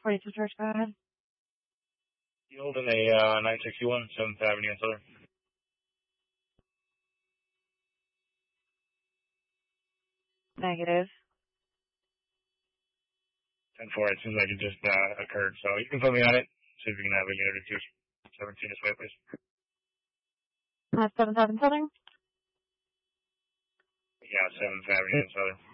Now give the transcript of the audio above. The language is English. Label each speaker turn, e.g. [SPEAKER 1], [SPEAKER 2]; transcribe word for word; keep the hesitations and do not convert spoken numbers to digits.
[SPEAKER 1] forty-two Church, go ahead.
[SPEAKER 2] You holding a uh, nine sixty-one, seventh Avenue in Southern?
[SPEAKER 1] Negative.
[SPEAKER 2] ten four, it seems like it just uh, occurred, so you can put me on it. See if you can have a unit or two. seventeen this way, please.
[SPEAKER 1] Uh, seventh Avenue Southern?
[SPEAKER 2] Yeah, seventh Avenue in Southern.